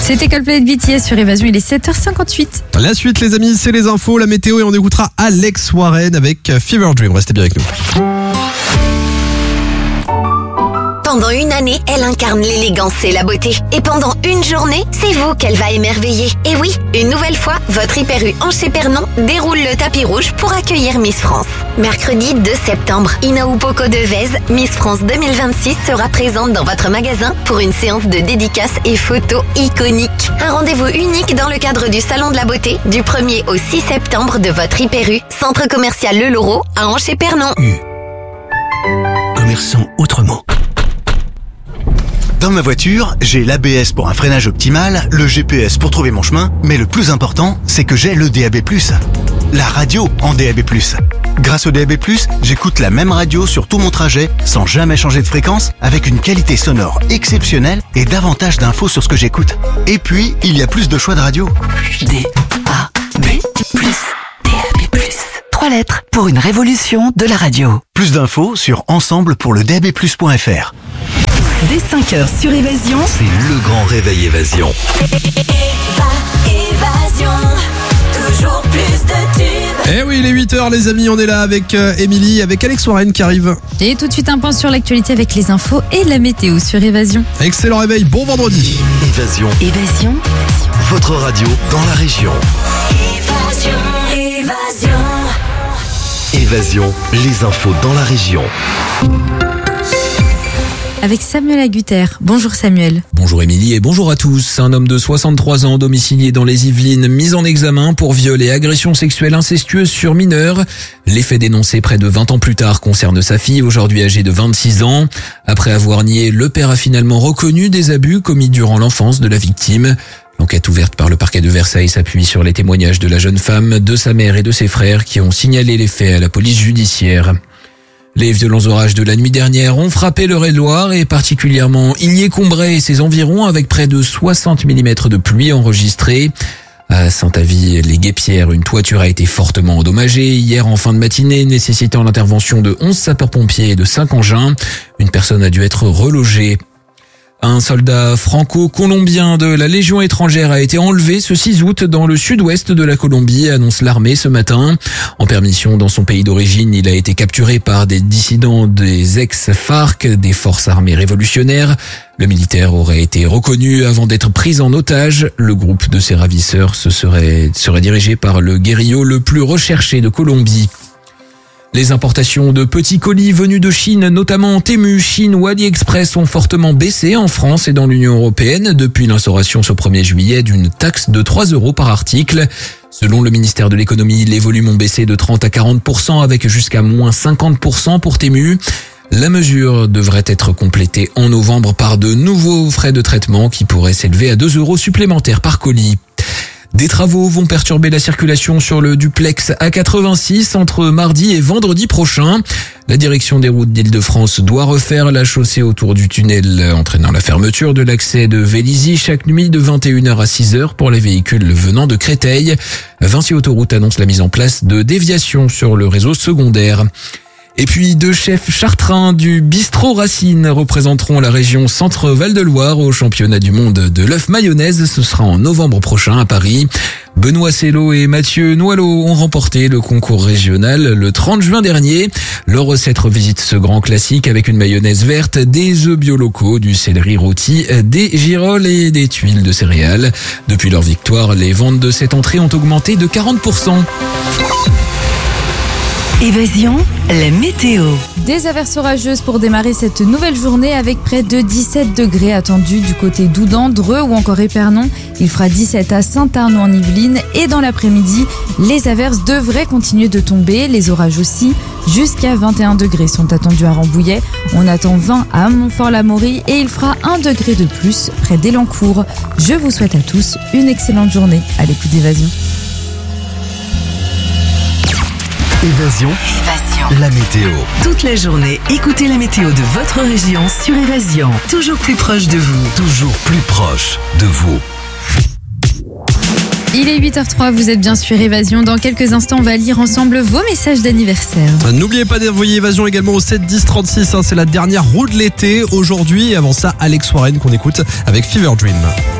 C'était Coldplay de BTS sur Évasion, il est 7h58. La suite les amis, c'est les infos, la météo et on écoutera Alex Warren avec Fever Dream. Restez bien avec nous. Pendant une année, elle incarne l'élégance et la beauté. Et pendant une journée, c'est vous qu'elle va émerveiller. Et oui, une nouvelle fois, votre Hyper U Angers-Pernon déroule le tapis rouge pour accueillir Miss France. Mercredi 2 septembre, Inaou Poko Devez, Miss France 2026 sera présente dans votre magasin pour une séance de dédicaces et photos iconiques. Un rendez-vous unique dans le cadre du Salon de la Beauté du 1er au 6 septembre de votre Hyper U, centre commercial Le Laureau à Angers-Pernon. Commerçant autrement. Dans ma voiture, j'ai l'ABS pour un freinage optimal, le GPS pour trouver mon chemin, mais le plus important, c'est que j'ai le DAB+. La radio en DAB+. Grâce au DAB+, j'écoute la même radio sur tout mon trajet, sans jamais changer de fréquence, avec une qualité sonore exceptionnelle et davantage d'infos sur ce que j'écoute. Et puis, il y a plus de choix de radio. DAB+. DAB+. 3 lettres pour une révolution de la radio. Plus d'infos sur ensemblepourledabplus.fr. Dès 5h sur Évasion, C'est le grand réveil Évasion. Évasion, toujours plus de tubes. Eh oui, il est 8h les amis, on est là avec Émilie, avec Alex Warren qui arrive. Et tout de suite un point sur l'actualité avec les infos et la météo sur Évasion. Excellent réveil, bon vendredi. Évasion, Évasion, votre radio dans la région. Évasion, les infos dans la région. Avec Samuel Agutter. Bonjour Samuel. Bonjour Émilie et bonjour à tous. Un homme de 63 ans domicilié dans les Yvelines mis en examen pour viol et agression sexuelle incestueuse sur mineur. Les faits dénoncés près de 20 ans plus tard concernent sa fille, aujourd'hui âgée de 26 ans. Après avoir nié, le père a finalement reconnu des abus commis durant l'enfance de la victime. L'enquête ouverte par le parquet de Versailles s'appuie sur les témoignages de la jeune femme, de sa mère et de ses frères qui ont signalé les faits à la police judiciaire. Les violents orages de la nuit dernière ont frappé l'Eure-et-Loir et particulièrement Illiers-Combray et ses environs avec près de 60 mm de pluie enregistrée. À Saint-Avy-les-Guêpières, une toiture a été fortement endommagée hier en fin de matinée, nécessitant l'intervention de 11 sapeurs-pompiers et de 5 engins. Une personne a dû être relogée. Un soldat franco-colombien de la Légion étrangère a été enlevé ce 6 août dans le sud-ouest de la Colombie, annonce l'armée ce matin. En permission dans son pays d'origine, il a été capturé par des dissidents des ex-FARC, des forces armées révolutionnaires. Le militaire aurait été reconnu avant d'être pris en otage. Le groupe de ses ravisseurs serait dirigé par le guérillot le plus recherché de Colombie. Les importations de petits colis venus de Chine, notamment Temu, Chine ou AliExpress, ont fortement baissé en France et dans l'Union européenne depuis l'instauration ce 1er juillet d'une taxe de 3 € par article. Selon le ministère de l'économie, les volumes ont baissé de 30 à 40% avec jusqu'à moins 50% pour Temu. La mesure devrait être complétée en novembre par de nouveaux frais de traitement qui pourraient s'élever à 2 € supplémentaires par colis. Des travaux vont perturber la circulation sur le duplex A86 entre mardi et vendredi prochain. La direction des routes d'Île-de-France doit refaire la chaussée autour du tunnel, entraînant la fermeture de l'accès de Vélizy chaque nuit de 21h à 6h pour les véhicules venant de Créteil. Vinci Autoroute annonce la mise en place de déviations sur le réseau secondaire. Et puis 2 chefs chartrains du bistrot Racine représenteront la région Centre-Val de Loire au championnat du monde de l'œuf mayonnaise. Ce sera en novembre prochain à Paris. Benoît Sello et Mathieu Noilot ont remporté le concours régional le 30 juin dernier. Leur recette revisite ce grand classique avec une mayonnaise verte, des œufs bio locaux, du céleri rôti, des girolles et des tuiles de céréales. Depuis leur victoire, les ventes de cette entrée ont augmenté de 40%. Évasion, la météo. Des averses orageuses pour démarrer cette nouvelle journée avec près de 17 degrés attendus du côté d'Oudan, Dreux ou encore Épernon. Il fera 17 à Saint-Arnaud en Yvelines et dans l'après-midi, les averses devraient continuer de tomber, les orages aussi. Jusqu'à 21 degrés sont attendus à Rambouillet. On attend 20 à Montfort-l'Amaury et il fera 1 degré de plus près d'Elancourt. Je vous souhaite à tous une excellente journée à l'écoute d'Évasion. Évasion, la météo. Toute la journée, écoutez la météo de votre région sur Évasion. Toujours plus proche de vous. Toujours plus proche de vous. Il est 8h03, vous êtes bien sur Évasion. Dans quelques instants, on va lire ensemble vos messages d'anniversaire. N'oubliez pas d'envoyer Évasion également au 7 10 36. C'est la dernière roue de l'été aujourd'hui. Et avant ça, Alex Warren qu'on écoute avec Fever Dream.